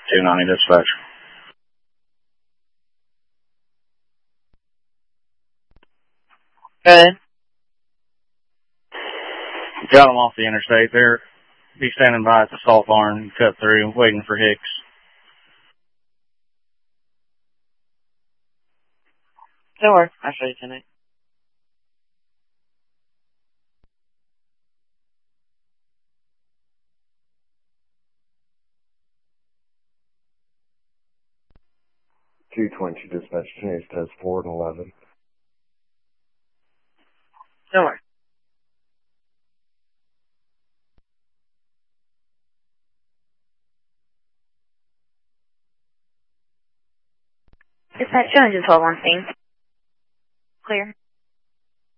290 dispatch. Good. Got them off the interstate. They're be standing by at the salt barn, cut through, waiting for Hicks. Don't worry, I'll show you tonight. $220 dispatch, change test 4 and 11. Don't worry. Dispatch 212 on scene. Clear.